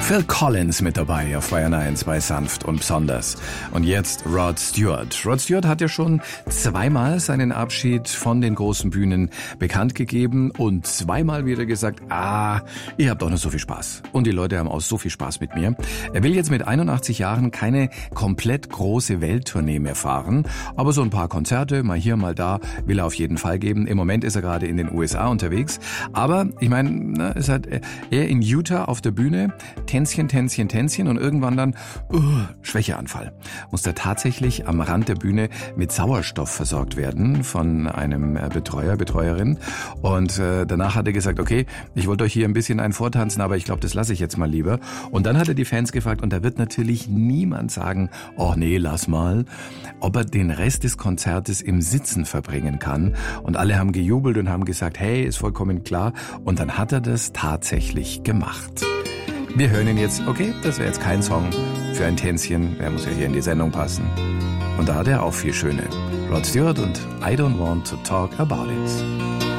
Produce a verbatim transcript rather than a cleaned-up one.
Phil Collins mit dabei auf Bayern eins bei Sanft und Besonders. Und jetzt Rod Stewart. Rod Stewart hat ja schon zweimal seinen Abschied von den großen Bühnen bekannt gegeben und zweimal wieder gesagt, ah, ihr habt doch noch so viel Spaß. Und die Leute haben auch so viel Spaß mit mir. Er will jetzt mit einundachtzig Jahren keine komplett große Welttournee mehr fahren, aber so ein paar Konzerte, mal hier, mal da, will er auf jeden Fall geben. Im Moment ist er gerade in den U S A unterwegs. Aber ich meine, es hat er in Utah auf der Bühne, Tänzchen, Tänzchen, Tänzchen und irgendwann dann uh, Schwächeanfall. Muss er tatsächlich am Rand der Bühne mit Sauerstoff versorgt werden von einem Betreuer, Betreuerin. Und äh, danach hat er gesagt, okay, ich wollte euch hier ein bisschen einen vortanzen, aber ich glaube, das lasse ich jetzt mal lieber. Und dann hat er die Fans gefragt, und da wird natürlich niemand sagen, oh nee, lass mal, ob er den Rest des Konzertes im Sitzen verbringen kann. Und alle haben gejubelt und haben gesagt, hey, ist vollkommen klar. Und dann hat er das tatsächlich gemacht. Wir hören ihn jetzt, okay, das wäre jetzt kein Song für ein Tänzchen, der muss ja hier in die Sendung passen. Und da hat er auch vier schöne. Rod Stewart und I Don't Want to Talk About It.